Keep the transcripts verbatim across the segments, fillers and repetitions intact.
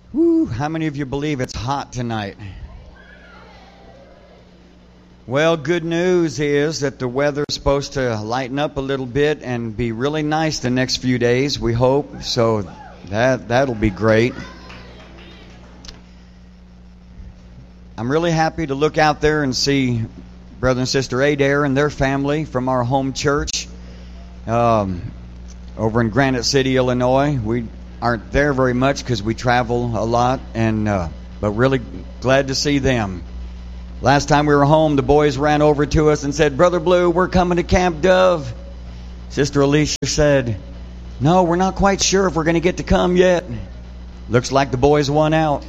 Woo, how many of you believe it's hot tonight? Well, good news is that the weather's supposed to lighten up a little bit and be really nice the next few days, we hope. So that, that'll be great. I'm really happy to look out there and see Brother and Sister Adair and their family from our home church um, over in Granite City, Illinois. We aren't there very much because we travel a lot, and uh, but really glad to see them. Last time we were home, the boys ran over to us and said, "Brother Blue, we're coming to Camp Dove." Sister Alicia said, "No, we're not quite sure if we're going to get to come yet." Looks like the boys won out.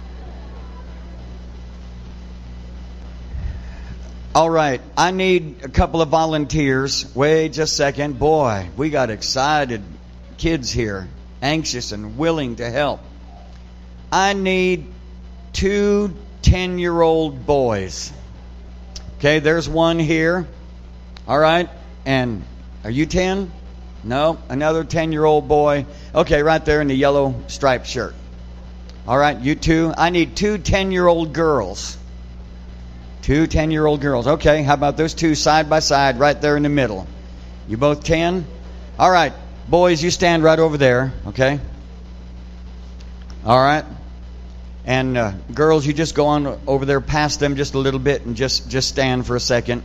All right, I need a couple of volunteers. Wait just a second. Boy, we got excited kids here, anxious and willing to help. I need two ten-year-old boys. Okay, there's one here. All right, and are you ten? No, another ten-year-old boy. Okay, right there in the yellow striped shirt. All right, you two. I need two ten-year-old girls. Two ten-year-old girls. Okay, how about those two side by side right there in the middle? You both ten? All right, boys, you stand right over there, okay? All right. And uh, girls, you just go on over there past them just a little bit and just, just stand for a second.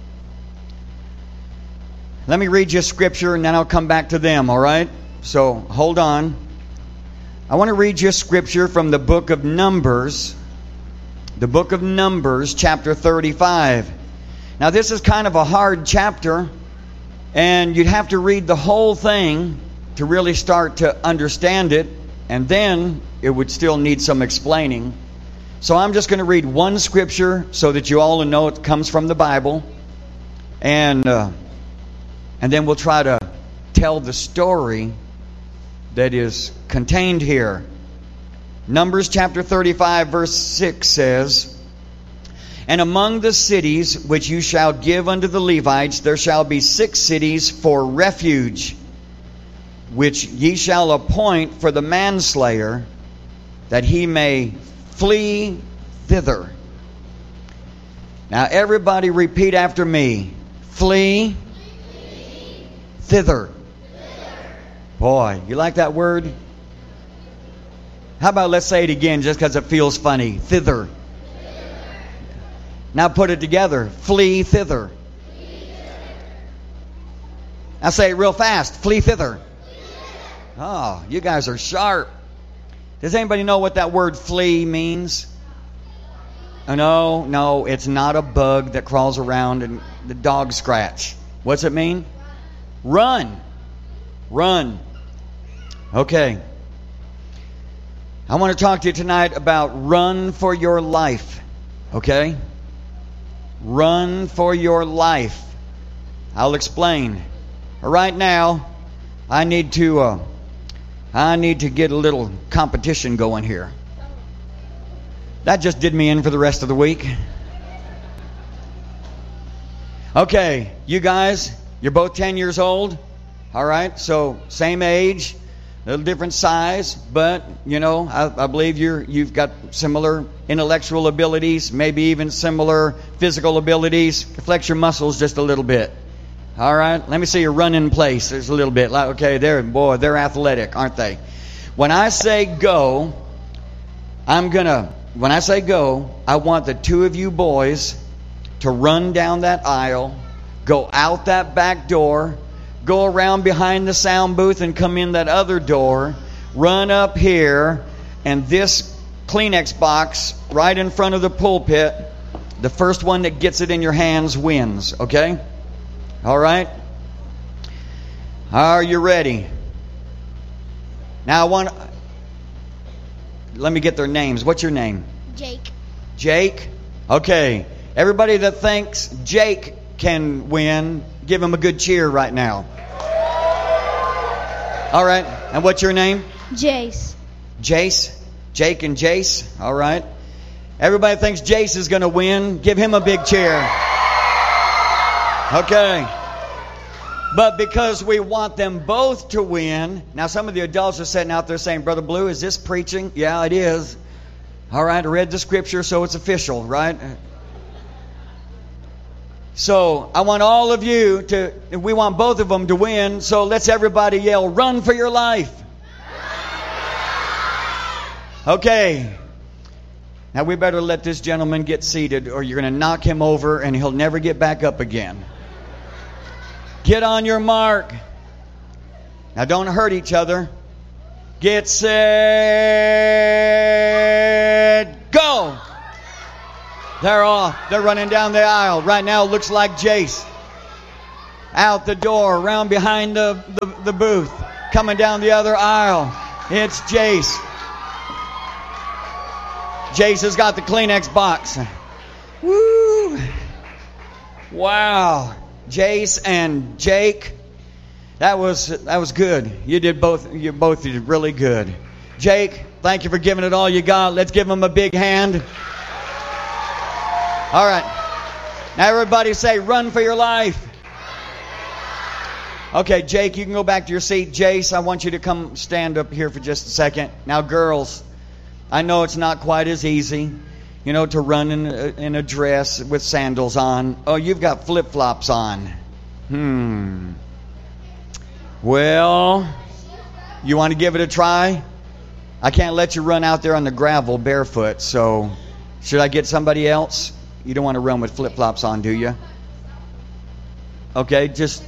Let me read you a scripture and then I'll come back to them, all right? So, hold on. I want to read you a scripture from the book of Numbers. The book of Numbers, chapter thirty-five. Now, this is kind of a hard chapter, and you'd have to read the whole thing to really start to understand it, and then it would still need some explaining. So I'm just going to read one scripture so that you all know it comes from the Bible, and uh, and then we'll try to tell the story that is contained here. Numbers chapter thirty-five verse six says, "And among the cities which you shall give unto the Levites, there shall be six cities for refuge, which ye shall appoint for the manslayer, that he may flee thither." Now everybody repeat after me. Flee, flee. Thither. Thither. Boy, you like that word? How about let's say it again just because it feels funny. Thither. Thither. Now put it together. Flee thither. Flee thither. Now say it real fast. Flee thither. Flee thither. Oh, you guys are sharp. Does anybody know what that word flee means? Oh, no, no, it's not a bug that crawls around and the dog scratch. What's it mean? Run. Run. Okay. I want to talk to you tonight about run for your life. Okay? Run for your life. I'll explain. Right now, I need to uh, I need to get a little competition going here. That just did me in for the rest of the week. Okay, you guys, you're both ten years old. All right, so same age. A little different size, but, you know, I, I believe you're, you've got similar intellectual abilities, maybe even similar physical abilities. Flex your muscles just a little bit. All right? Let me see you run in place. There's a little bit. Okay, they're, boy, they're athletic, aren't they? When I say go, I'm going to, when I say go, I want the two of you boys to run down that aisle, go out that back door, go around behind the sound booth and come in that other door, run up here, and this Kleenex box right in front of the pulpit, the first one that gets it in your hands wins, okay? All right? Are you ready? Now I want, let me get their names. What's your name? Jake. Jake? Okay. Everybody that thinks Jake can win, give him a good cheer right now. All right. And what's your name? Jace. Jace? Jake and Jace? All right. Everybody thinks Jace is going to win. Give him a big cheer. Okay. But because we want them both to win. Now, some of the adults are sitting out there saying, Brother Blue, is this preaching? Yeah, it is. All right, I read the scripture, so it's official, right? So I want all of you to, we want both of them to win. So let's everybody yell, run for your life. Okay. Now we better let this gentleman get seated or you're going to knock him over and he'll never get back up again. Get on your mark. Now don't hurt each other. Get set. Go. They're off. They're running down the aisle. Right now it looks like Jace. Out the door, around behind the, the, the booth. Coming down the other aisle. It's Jace. Jace has got the Kleenex box. Woo! Wow. Jace and Jake. That was that was good. You did both you both did really good. Jake, thank you for giving it all you got. Let's give him a big hand. All right. Now everybody say run for your life. Okay, Jake, you can go back to your seat. Jace, I want you to come stand up here for just a second. Now, girls, I know it's not quite as easy, you know, to run in a, in a dress with sandals on. Oh, you've got flip-flops on. Hmm. Well, you want to give it a try? I can't let you run out there on the gravel barefoot, so should I get somebody else? You don't want to run with flip-flops on, do you? Okay, just...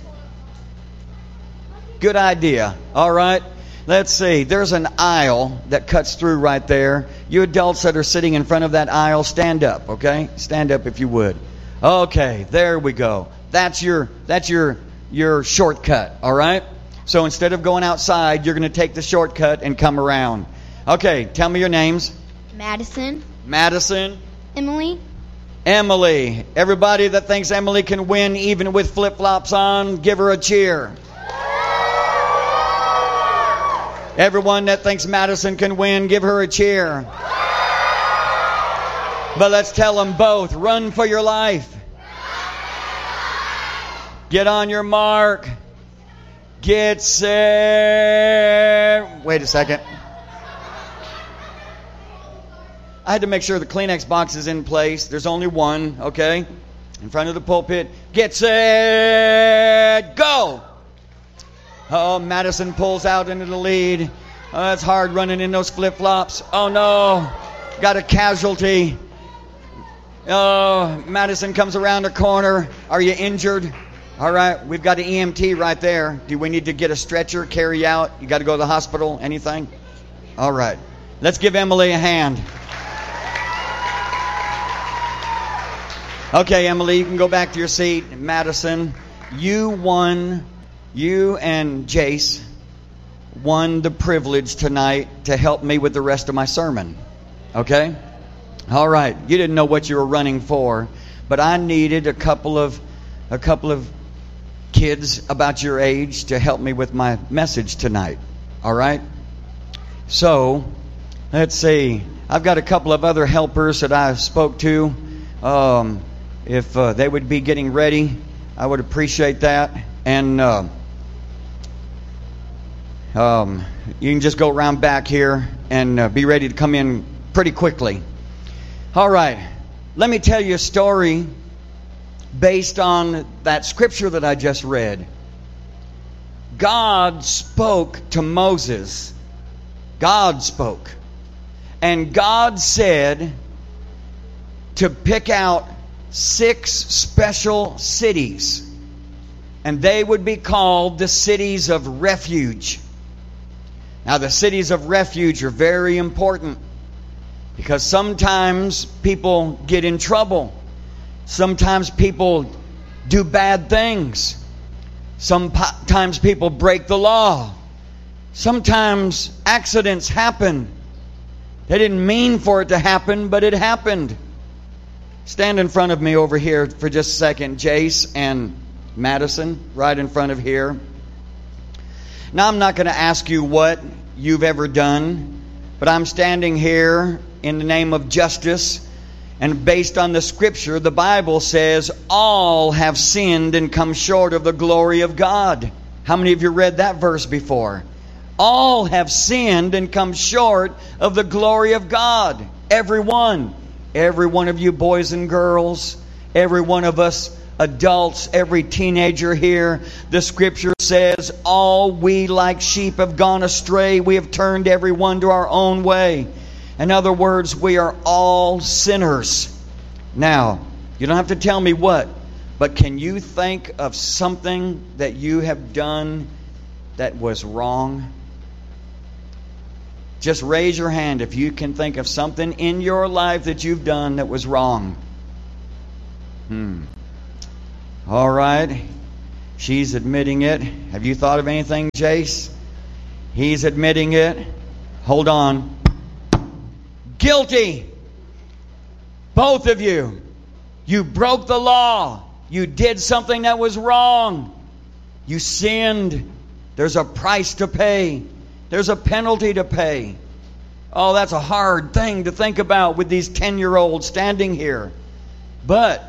Good idea. All right. Let's see. There's an aisle that cuts through right there. You adults that are sitting in front of that aisle, stand up, okay? Stand up if you would. Okay, there we go. That's your that's your your shortcut, all right? So instead of going outside, you're going to take the shortcut and come around. Okay, tell me your names. Madison. Madison. Emily. Emily. Everybody that thinks Emily can win even with flip-flops on, give her a cheer. Everyone that thinks Madison can win, give her a cheer. But let's tell them both, run for your life. Get on your mark. Get set. Wait a second. I had to make sure the Kleenex box is in place. There's only one, okay? In front of the pulpit. Get set. Go. Oh, Madison pulls out into the lead. Oh, that's hard running in those flip-flops. Oh, no. Got a casualty. Oh, Madison comes around the corner. Are you injured? All right, we've got an E M T right there. Do we need to get a stretcher, carry you out? You got to go to the hospital? Anything? All right. Let's give Emily a hand. Okay, Emily, you can go back to your seat. Madison, you won... You and Jace won the privilege tonight to help me with the rest of my sermon. Okay? All right. You didn't know what you were running for, but I needed a couple of a couple of kids about your age to help me with my message tonight. All right? So, let's see. I've got a couple of other helpers that I spoke to. Um, if uh, they would be getting ready, I would appreciate that. And uh, Um, you can just go around back here and uh, be ready to come in pretty quickly. All right. Let me tell you a story based on that scripture that I just read. God spoke to Moses. God spoke. And God said to pick out six special cities. And they would be called the cities of refuge. Now, the cities of refuge are very important because sometimes people get in trouble. Sometimes people do bad things. Sometimes people break the law. Sometimes accidents happen. They didn't mean for it to happen, but it happened. Stand in front of me over here for just a second, Jace and Madison, right in front of here. Now, I'm not going to ask you what you've ever done, but I'm standing here in the name of justice, And based on the Scripture, the Bible says, all have sinned and come short of the glory of God. How many of you read that verse before? All have sinned and come short of the glory of God. Every one. Every one of you boys and girls. Every one of us adults. Every teenager here. The Scripture says, all we like sheep have gone astray. We have turned every one to our own way. In other words, we are all sinners. Now, you don't have to tell me what, but can you think of something that you have done that was wrong? Just raise your hand if you can think of something in your life that you've done that was wrong. Hmm. All right. She's admitting it. Have you thought of anything, Jace? He's admitting it. Hold on. Guilty. Both of you. You broke the law. You did something that was wrong. You sinned. There's a price to pay. There's a penalty to pay. Oh, that's a hard thing to think about with these ten-year-olds standing here. But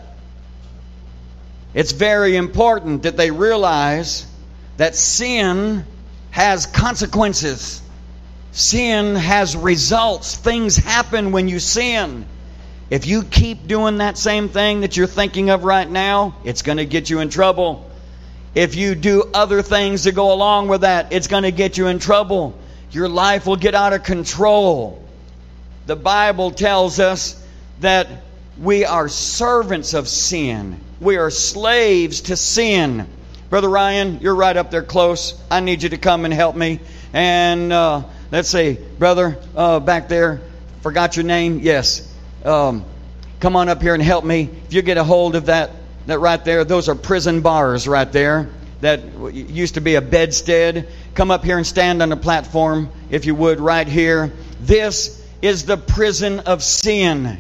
it's very important that they realize that sin has consequences. Sin has results. Things happen when you sin. If you keep doing that same thing that you're thinking of right now, it's going to get you in trouble. If you do other things to go along with that, it's going to get you in trouble. Your life will get out of control. The Bible tells us that we are servants of sin. We are slaves to sin. Brother Ryan, you're right up there close. I need you to come and help me. And uh, let's see, brother, uh, back there, forgot your name? Yes. Um, come on up here and help me. If you get a hold of that, that right there, those are prison bars right there. That used to be a bedstead. Come up here and stand on the platform, if you would, right here. This is the prison of sin.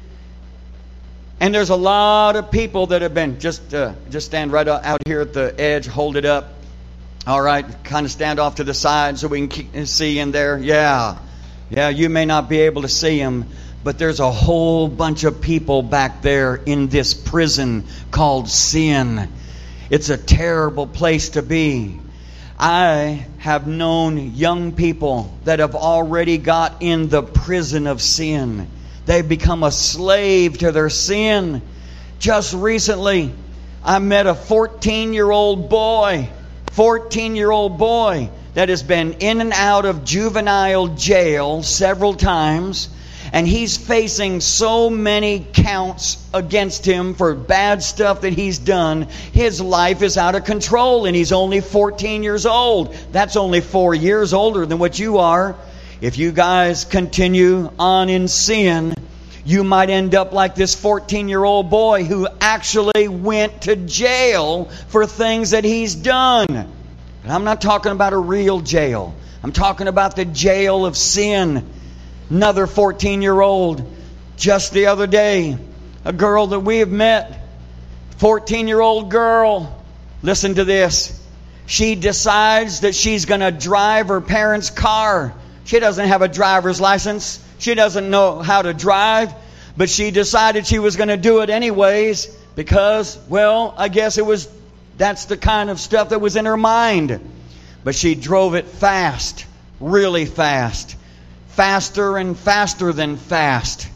And there's a lot of people that have been, just uh, just stand right out here at the edge, hold it up. All right, kind of stand off to the side so we can keep, see in there. Yeah, yeah, you may not be able to see them, but there's a whole bunch of people back there in this prison called sin. It's a terrible place to be. I have known young people that have already got in the prison of sin. They've become a slave to their sin. Just recently, I met a fourteen-year-old boy, fourteen-year-old boy that has been in and out of juvenile jail several times. And he's facing so many counts against him for bad stuff that he's done. His life is out of control, and he's only fourteen years old. That's only four years older than what you are. If you guys continue on in sin, you might end up like this fourteen-year-old boy who actually went to jail for things that he's done. And I'm not talking about a real jail. I'm talking about the jail of sin. Another fourteen-year-old, just the other day, a girl that we have met, fourteen-year-old girl, listen to this. She decides that she's going to drive her parents' car. She doesn't have a driver's license. She doesn't know how to drive, but she decided she was going to do it anyways because, well, I guess it was, that's the kind of stuff that was in her mind. But she drove it fast, really fast. Faster and faster than fast.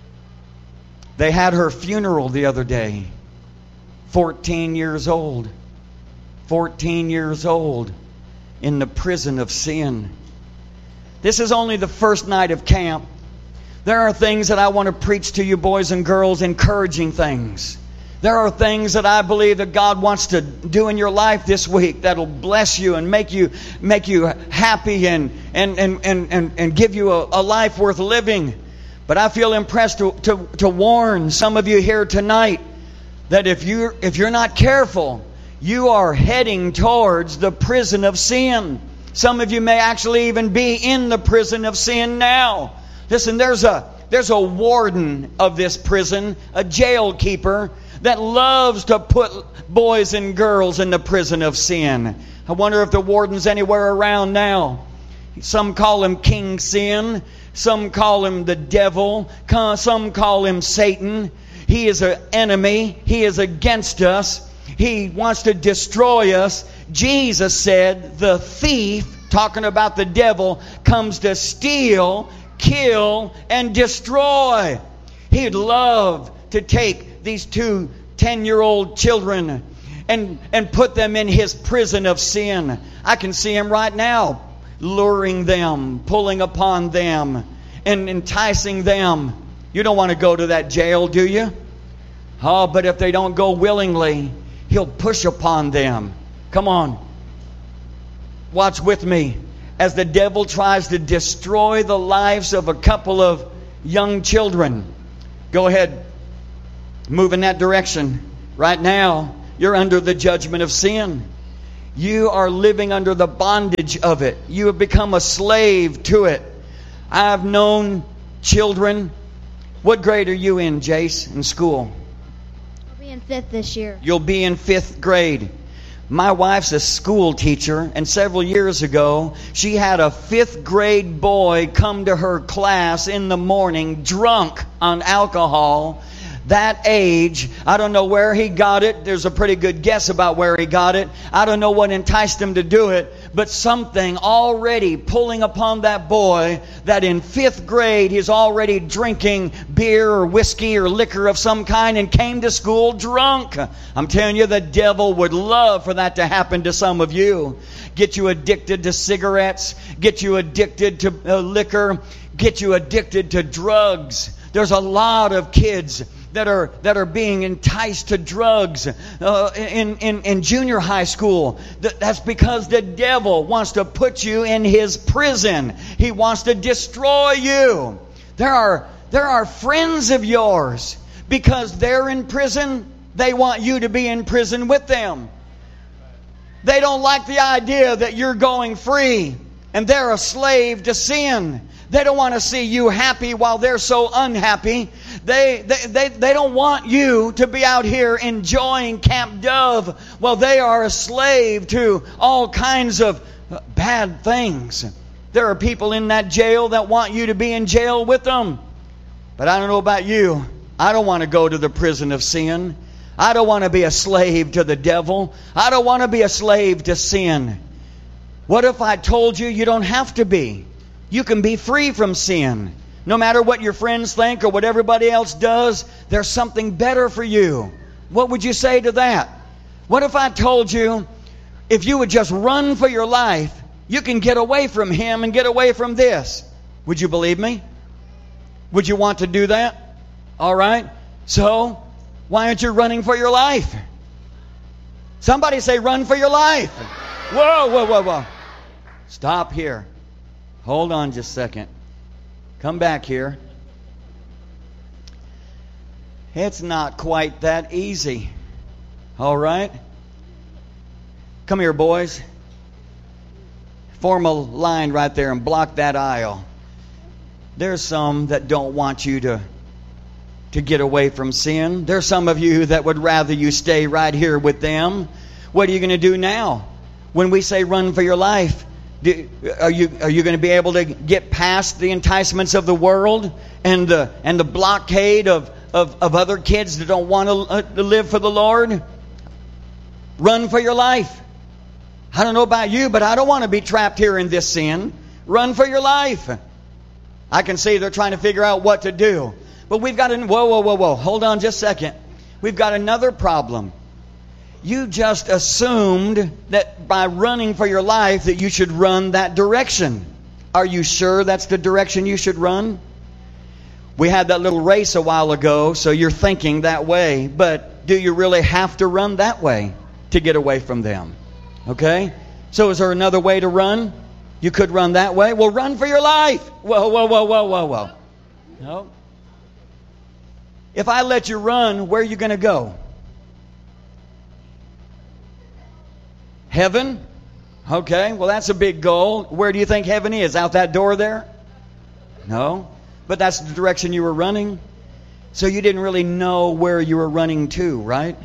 They had her funeral the other day. fourteen years old. fourteen years old in the prison of sin. This is only the first night of camp. There are things that I want to preach to you boys and girls, encouraging things. There are things that I believe that God wants to do in your life this week that'll bless you and make you make you happy and and and and, and, and give you a, a life worth living. But I feel impressed to, to, to warn some of you here tonight that if you if you're not careful, you are heading towards the prison of sin. Some of you may actually even be in the prison of sin now. Listen, there's a there's a warden of this prison, a jail keeper, that loves to put boys and girls in the prison of sin. I wonder if the warden's anywhere around now. Some call him King Sin. Some call him the devil. Some call him Satan. He is an enemy. He is against us. He wants to destroy us. Jesus said, the thief, talking about the devil, comes to steal, kill, and destroy. He'd love to take these two ten-year-old children and, and put them in his prison of sin. I can see him right now, luring them, pulling upon them, and enticing them. You don't want to go to that jail, do you? Oh, but if they don't go willingly, he'll push upon them. Come on. Watch with me as the devil tries to destroy the lives of a couple of young children. Go ahead. Move in that direction. Right now, you're under the judgment of sin. You are living under the bondage of it. You have become a slave to it. I've known children. What grade are you in, Jace, in school? I'll be in fifth this year. You'll be in fifth grade. My wife's a school teacher, and several years ago, she had a fifth grade boy come to her class in the morning drunk on alcohol. That age, I don't know where he got it. There's a pretty good guess about where he got it. I don't know what enticed him to do it, but something already pulling upon that boy that in fifth grade he's already drinking beer or whiskey or liquor of some kind and came to school drunk. I'm telling you, the devil would love for that to happen to some of you. Get you addicted to cigarettes, get you addicted to uh, liquor, get you addicted to drugs. There's a lot of kids that are that are being enticed to drugs uh, in, in, in junior high school. That's because the devil wants to put you in his prison. He wants to destroy you. There are there are friends of yours. Because they're in prison, they want you to be in prison with them. They don't like the idea that you're going free and they're a slave to sin. They don't want to see you happy while they're so unhappy. They, they, they, they don't want you to be out here enjoying Camp Dove while they are a slave to all kinds of bad things. There are people in that jail that want you to be in jail with them. But I don't know about you. I don't want to go to the prison of sin. I don't want to be a slave to the devil. I don't want to be a slave to sin. What if I told you you don't have to be? You can be free from sin. No matter what your friends think or what everybody else does, there's something better for you. What would you say to that? What if I told you if you would just run for your life, you can get away from him and get away from this? Would you believe me? Would you want to do that? All right. So, why aren't you running for your life? Somebody say, run for your life. Whoa, whoa, whoa, whoa. Stop here. Hold on just a second. Come back here. It's not quite that easy. All right? Come here, boys. Form a line right there and block that aisle. There's some that don't want you to, to get away from sin. There's some of you that would rather you stay right here with them. What are you going to do now? When we say run for your life, Do, are you are you going to be able to get past the enticements of the world and the and the blockade of, of, of other kids that don't want to, uh, to live for the Lord? Run for your life. I don't know about you, but I don't want to be trapped here in this sin. Run for your life. I can see they're trying to figure out what to do. But we've got an, whoa, whoa, whoa, whoa. Hold on just a second. We've got another problem. You just assumed that by running for your life that you should run that direction. Are you sure that's the direction you should run? We had that little race a while ago, so you're thinking that way. But do you really have to run that way to get away from them? Okay? So is there another way to run? You could run that way. Well, run for your life. Whoa, whoa, whoa, whoa, whoa, whoa. No. If I let you run, where are you going to go? Heaven? Okay, well that's a big goal. Where do you think heaven is? Out that door there? No. But that's the direction you were running. So you didn't really know where you were running to, right?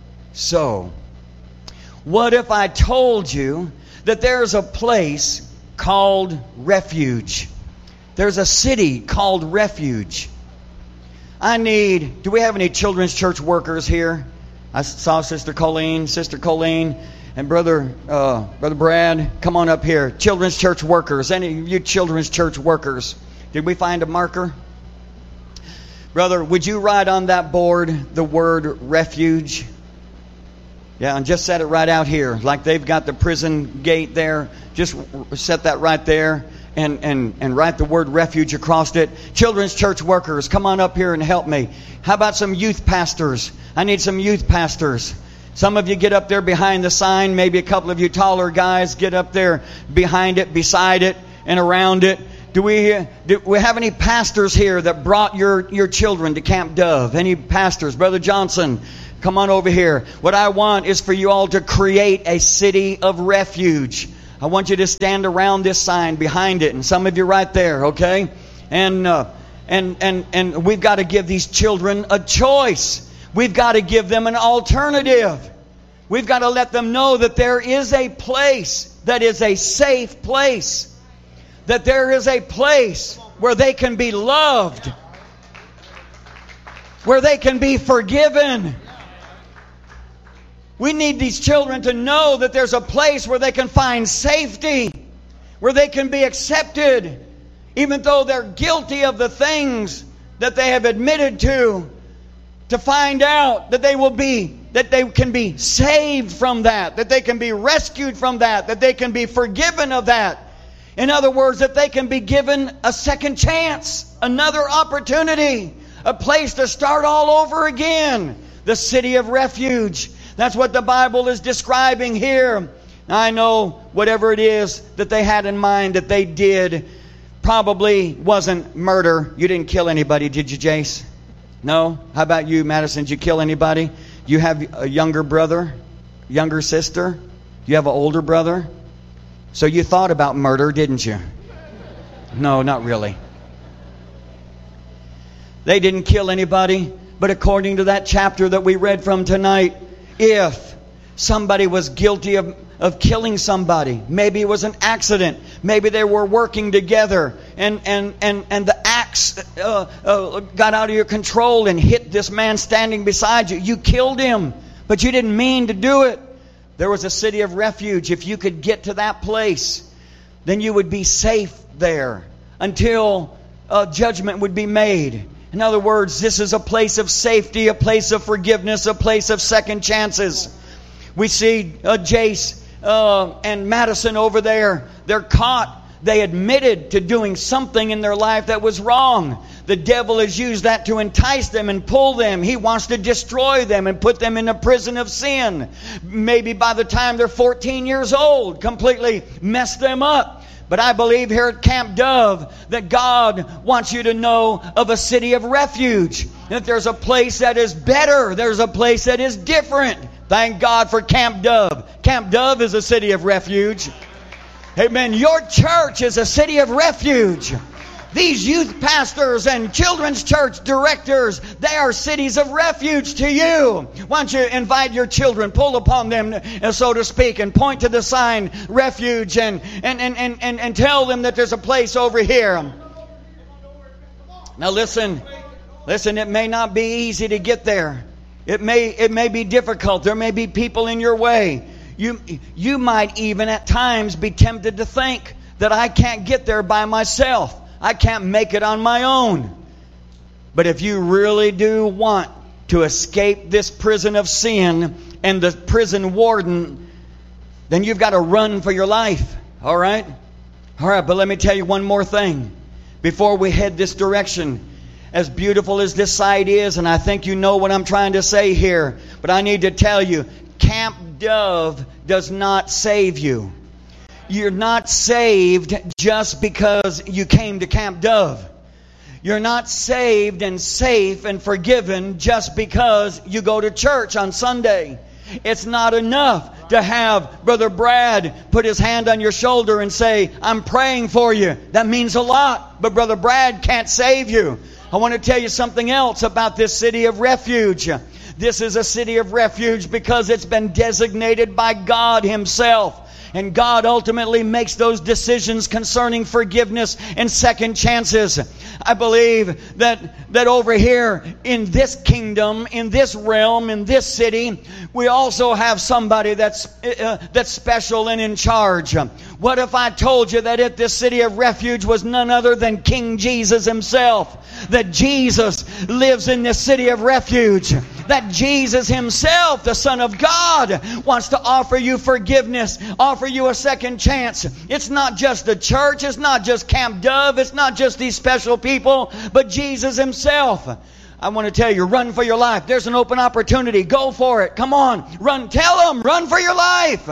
So, what if I told you that there's a place called Refuge. There's a city called Refuge. I need, do we have any children's church workers here? I saw Sister Colleen, Sister Colleen, and Brother uh, Brother Brad. Come on up here. Children's church workers. Any of you children's church workers? Did we find a marker? Brother, would you write on that board the word refuge? Yeah, and just set it right out here. Like they've got the prison gate there. Just set that right there. And, and, and write the word refuge across it. Children's church workers, come on up here and help me. How about some youth pastors? I need some youth pastors. Some of you get up there behind the sign. Maybe a couple of you taller guys get up there behind it, beside it, and around it. Do we do we have any pastors here that brought your, your children to Camp Dove? Any pastors? Brother Johnson, come on over here. What I want is for you all to create a city of refuge. I want you to stand around this sign behind it, and some of you right there, okay? And uh, and and and we've got to give these children a choice. We've got to give them an alternative. We've got to let them know that there is a place that is a safe place. That there is a place where they can be loved. Where they can be forgiven. We need these children to know that there's a place where they can find safety, where they can be accepted, even though they're guilty of the things that they have admitted to, to find out that they will be, that they can be saved from that, that they can be rescued from that, that they can be forgiven of that. In other words, that they can be given a second chance, another opportunity, a place to start all over again, the city of refuge. That's what the Bible is describing here. I know whatever it is that they had in mind that they did probably wasn't murder. You didn't kill anybody, did you, Jace? No? How about you, Madison? Did you kill anybody? You have a younger brother, younger sister? You have an older brother? So you thought about murder, didn't you? No, not really. They didn't kill anybody, but according to that chapter that we read from tonight, if somebody was guilty of, of killing somebody, maybe it was an accident, maybe they were working together and, and, and, and the axe uh, uh, got out of your control and hit this man standing beside you. You killed him, but you didn't mean to do it. There was a city of refuge. If you could get to that place, then you would be safe there until uh, judgment would be made. In other words, this is a place of safety, a place of forgiveness, a place of second chances. We see uh, Jace uh, and Madison over there. They're caught. They admitted to doing something in their life that was wrong. The devil has used that to entice them and pull them. He wants to destroy them and put them in a prison of sin. Maybe by the time they're fourteen years old, completely mess them up. But I believe here at Camp Dove that God wants you to know of a city of refuge. That there's a place that is better. There's a place that is different. Thank God for Camp Dove. Camp Dove is a city of refuge. Amen. Your church is a city of refuge. These youth pastors and children's church directors, they are cities of refuge to you. Why don't you invite your children, pull upon them, so to speak, and point to the sign, refuge, and, and, and, and, and, and tell them that there's a place over here. Now listen, listen, it may not be easy to get there. It may, it may be difficult. There may be people in your way. You, you might even at times be tempted to think that I can't get there by myself. I can't make it on my own. But if you really do want to escape this prison of sin and the prison warden, then you've got to run for your life. All right? All right, but let me tell you one more thing before we head this direction. As beautiful as this site is, and I think you know what I'm trying to say here, but I need to tell you, Camp Dove does not save you. You're not saved just because you came to Camp Dove. You're not saved and safe and forgiven just because you go to church on Sunday. It's not enough to have Brother Brad put his hand on your shoulder and say, I'm praying for you. That means a lot, but Brother Brad can't save you. I want to tell you something else about this city of refuge. This is a city of refuge because it's been designated by God Himself. And God ultimately makes those decisions concerning forgiveness and second chances. I believe that, that over here in this kingdom, in this realm, in this city, we also have somebody that's, uh, that's special and in charge. What if I told you that at this city of refuge was none other than King Jesus Himself? That Jesus lives in this city of refuge. That Jesus Himself, the Son of God, wants to offer you forgiveness, offer you a second chance. It's not just the church, it's not just Camp Dove, it's not just these special people, but Jesus Himself. I want to tell you, run for your life. There's an open opportunity. Go for it. Come on. Run. Tell them. Run for your life.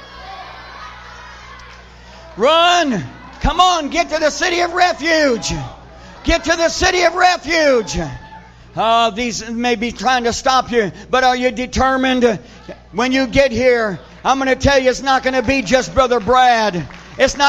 Run. Come on. Get to the city of refuge. Get to the city of refuge. Uh, these may be trying to stop you, but are you determined? When you get here, I'm going to tell you it's not going to be just Brother Brad. It's not